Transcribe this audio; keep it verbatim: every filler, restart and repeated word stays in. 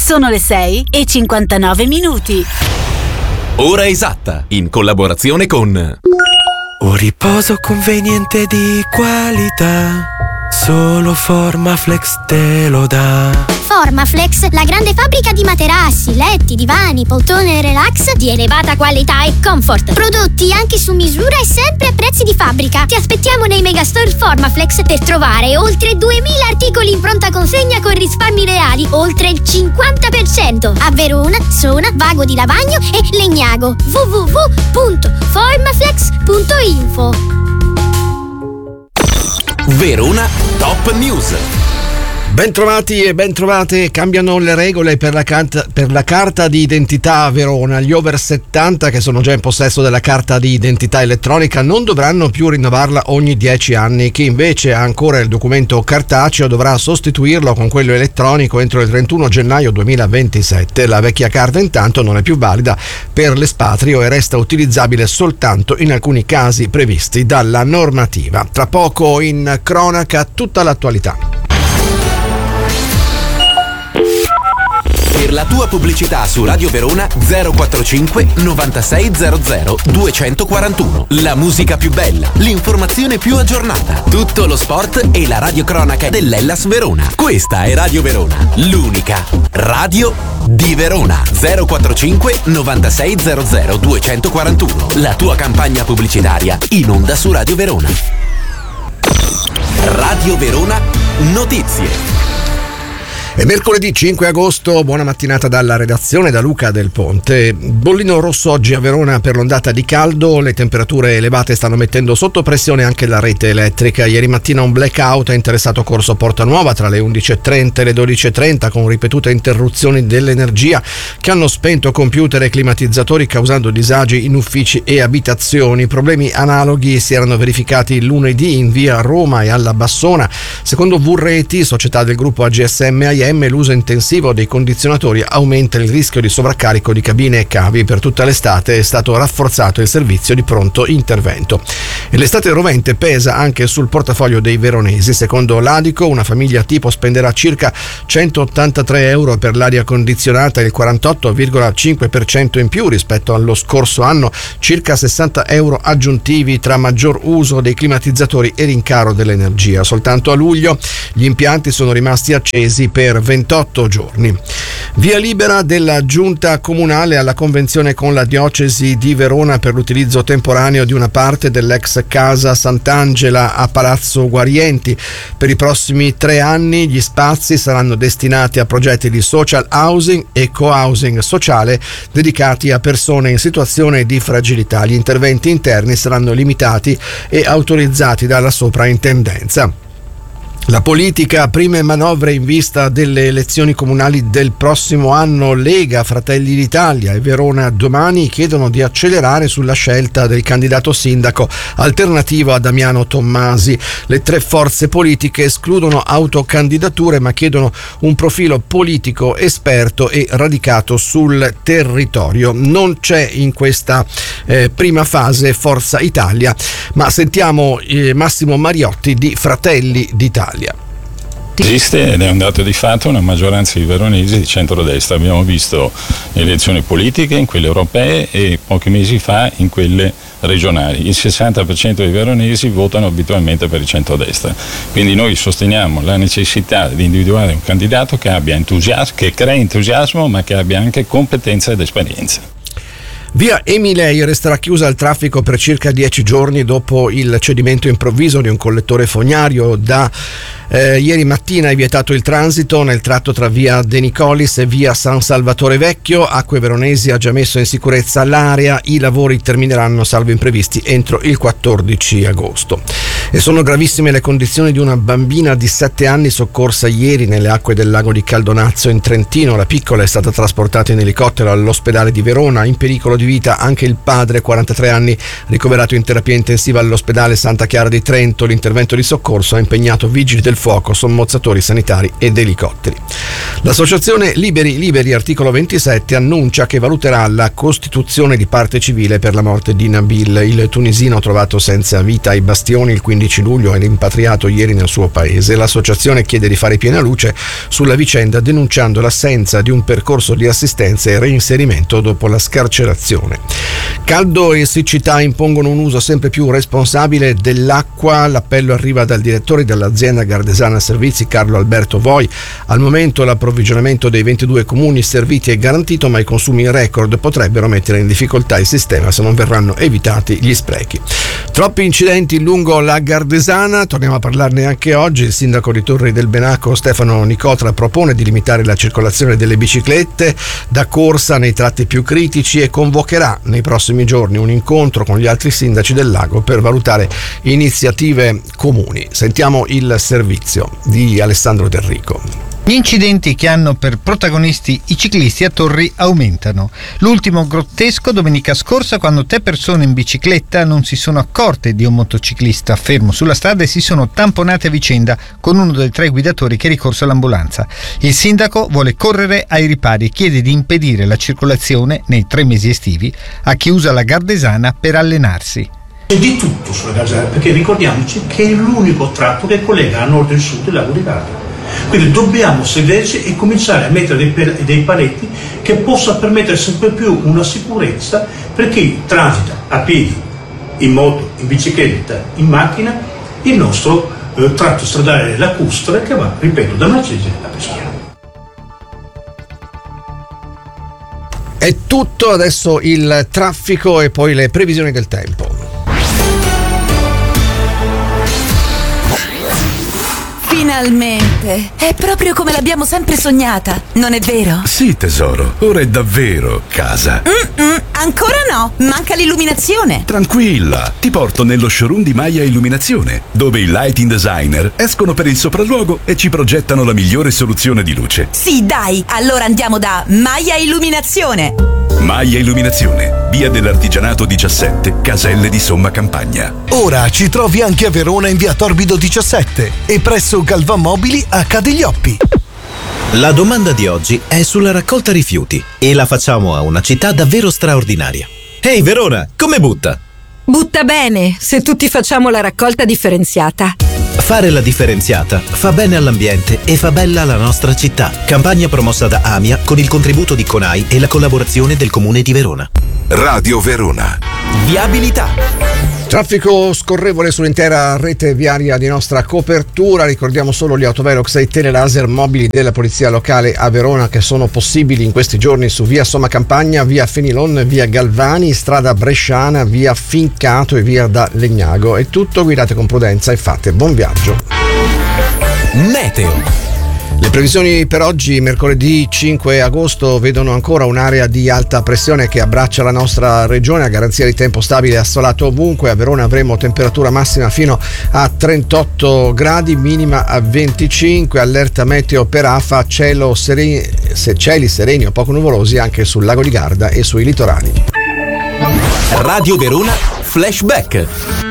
Sono le sei e cinquantanove minuti. Ora esatta, in collaborazione con un riposo conveniente di qualità, solo Formaflex te lo dà. Formaflex, la grande fabbrica di materassi, letti, divani, poltrone e relax di elevata qualità e comfort. Prodotti anche su misura e sempre a prezzi di fabbrica. Ti aspettiamo nei megastore Formaflex per trovare oltre duemila articoli in pronta consegna con risparmi reali, oltre il cinquanta per cento. A Verona, Sona, Vago di Lavagno e Legnago. w w w punto formaflex punto info. Verona Top News. Bentrovati e bentrovate. Cambiano le regole per la, carta, per la carta di identità a Verona. Gli over settanta che sono già in possesso della carta di identità elettronica non dovranno più rinnovarla ogni dieci anni. Chi invece ha ancora il documento cartaceo dovrà sostituirlo con quello elettronico entro il trentuno gennaio duemilaventisette. La vecchia carta intanto non è più valida per l'espatrio e resta utilizzabile soltanto in alcuni casi previsti dalla normativa. Tra poco in cronaca tutta l'attualità. Per la tua pubblicità su Radio Verona zero quarantacinque novantasei zero zero duecentoquarantuno. La musica più bella, l'informazione più aggiornata, tutto lo sport e la radiocronaca dell'Hellas Verona. Questa è Radio Verona, l'unica radio di Verona. zero quarantacinque novantasei zero zero duecentoquarantuno. La tua campagna pubblicitaria in onda su Radio Verona. Radio Verona Notizie. È mercoledì cinque agosto, buona mattinata dalla redazione, da Luca Del Ponte. Bollino rosso oggi a Verona per l'ondata di caldo, le temperature elevate stanno mettendo sotto pressione anche la rete elettrica. Ieri mattina un blackout ha interessato Corso Porta Nuova tra le undici e trenta e le dodici e trenta con ripetute interruzioni dell'energia che hanno spento computer e climatizzatori causando disagi in uffici e abitazioni. Problemi analoghi si erano verificati lunedì in via Roma e alla Bassona. Secondo Vurreti, società del gruppo A G S M I l'uso intensivo dei condizionatori aumenta il rischio di sovraccarico di cabine e cavi. Per tutta l'estate è stato rafforzato il servizio di pronto intervento. E l'estate rovente pesa anche sul portafoglio dei veronesi. Secondo l'Adico, una famiglia tipo spenderà circa centottantatré euro per l'aria condizionata, il quarantotto virgola cinque per cento in più rispetto allo scorso anno, circa sessanta euro aggiuntivi tra maggior uso dei climatizzatori e rincaro dell'energia. Soltanto a luglio gli impianti sono rimasti accesi per ventotto giorni. Via libera della giunta comunale alla convenzione con la diocesi di Verona per l'utilizzo temporaneo di una parte dell'ex casa Sant'Angela a Palazzo Guarienti. Per i prossimi tre anni gli spazi saranno destinati a progetti di social housing e co-housing sociale dedicati a persone in situazione di fragilità. Gli interventi interni saranno limitati e autorizzati dalla soprintendenza. La politica, prime manovre in vista delle elezioni comunali del prossimo anno. Lega, Fratelli d'Italia e Verona Domani chiedono di accelerare sulla scelta del candidato sindaco alternativo a Damiano Tommasi. Le tre forze politiche escludono autocandidature ma chiedono un profilo politico esperto e radicato sul territorio. Non c'è in questa eh, prima fase Forza Italia, ma sentiamo eh, Massimo Mariotti di Fratelli d'Italia. Esiste ed è un dato di fatto una maggioranza di veronesi di centrodestra. Abbiamo visto le elezioni politiche, in quelle europee e pochi mesi fa in quelle regionali. Il sessanta per cento dei veronesi votano abitualmente per il centrodestra. Quindi noi sosteniamo la necessità di individuare un candidato che abbia entusiasmo, che crei entusiasmo, ma che abbia anche competenza ed esperienza. Via Emilei resterà chiusa al traffico per circa dieci giorni dopo il cedimento improvviso di un collettore fognario. Da eh, ieri mattina è vietato il transito nel tratto tra via De Nicolis e via San Salvatore Vecchio. Acque Veronesi ha già messo in sicurezza l'area. I lavori termineranno, salvo imprevisti, entro il quattordici agosto. E sono gravissime le condizioni di una bambina di sette anni soccorsa ieri nelle acque del lago di Caldonazzo in Trentino. La piccola è stata trasportata in elicottero all'ospedale di Verona. In pericolo di vita anche il padre, quarantatré anni, ricoverato in terapia intensiva all'ospedale Santa Chiara di Trento. L'intervento di soccorso ha impegnato vigili del fuoco, sommozzatori sanitari ed elicotteri. L'associazione Liberi Liberi Articolo ventisette annuncia che valuterà la costituzione di parte civile per la morte di Nabil, il tunisino trovato senza vita ai bastioni il quindici luglio e rimpatriato ieri nel suo paese. L'associazione chiede di fare piena luce sulla vicenda, denunciando l'assenza di un percorso di assistenza e reinserimento dopo la scarcerazione. Caldo e siccità impongono un uso sempre più responsabile dell'acqua. L'appello arriva dal direttore dell'azienda Gardesana Servizi, Carlo Alberto Voi. Al momento l'approvvigionamento dei ventidue comuni serviti è garantito, ma i consumi record potrebbero mettere in difficoltà il sistema se non verranno evitati gli sprechi. Troppi incidenti lungo la Gardesana, torniamo a parlarne anche oggi. Il sindaco di Torri del Benaco, Stefano Nicotra, propone di limitare la circolazione delle biciclette da corsa nei tratti più critici e convocherà nei prossimi giorni un incontro con gli altri sindaci del lago per valutare iniziative comuni. Sentiamo il servizio di Alessandro Terrico. Gli incidenti che hanno per protagonisti i ciclisti a Torri aumentano. L'ultimo grottesco domenica scorsa, quando tre persone in bicicletta non si sono accorte di un motociclista fermo sulla strada e si sono tamponate a vicenda, con uno dei tre guidatori che è ricorso all'ambulanza. Il sindaco vuole correre ai ripari e chiede di impedire la circolazione nei tre mesi estivi a chi usa la Gardesana per allenarsi. C'è di tutto sulla Gardesana, perché ricordiamoci che è l'unico tratto che collega a nord e sud il lago di Garda. Quindi dobbiamo sederci e cominciare a mettere dei, per, dei paletti che possa permettere sempre più una sicurezza per chi transita a piedi, in moto, in bicicletta, in macchina, il nostro eh, tratto stradale lacustre che va, ripeto, da Marcese a Peschiera. È tutto, adesso il traffico e poi le previsioni del tempo. Finalmente! È proprio come l'abbiamo sempre sognata, non è vero? Sì, tesoro, ora è davvero casa. Mm-mm, ancora no, manca l'illuminazione. Tranquilla, ti porto nello showroom di Maya Illuminazione, dove i lighting designer escono per il sopralluogo e ci progettano la migliore soluzione di luce. Sì, dai, allora andiamo da Maya Illuminazione. Maya Illuminazione, via dell'Artigianato diciassette, Caselle di Somma Campagna. Ora ci trovi anche a Verona in via Torbido diciassette e presso Galvan Mobili a Cadiglioppi. La domanda di oggi è sulla raccolta rifiuti e la facciamo a una città davvero straordinaria. Ehi Verona, come butta? Butta bene, se tutti facciamo la raccolta differenziata. Fare la differenziata fa bene all'ambiente e fa bella la nostra città. Campagna promossa da AMIA con il contributo di CONAI e la collaborazione del Comune di Verona. Radio Verona. Viabilità. Traffico scorrevole sull'intera rete viaria di nostra copertura. Ricordiamo solo gli autovelox e i telelaser mobili della polizia locale a Verona che sono possibili in questi giorni su via Somma Campagna, via Fenilon, via Galvani, strada Bresciana, via Fincato e via da Legnago. È tutto, guidate con prudenza e fate buon viaggio. Meteo. Le previsioni per oggi, mercoledì cinque agosto, vedono ancora un'area di alta pressione che abbraccia la nostra regione, a garanzia di tempo stabile e assolato ovunque. A Verona avremo temperatura massima fino a trentotto gradi, minima a venticinque. Allerta meteo per afa, cielo sereni, cieli sereni o poco nuvolosi anche sul lago di Garda e sui litorali. Radio Verona Flashback.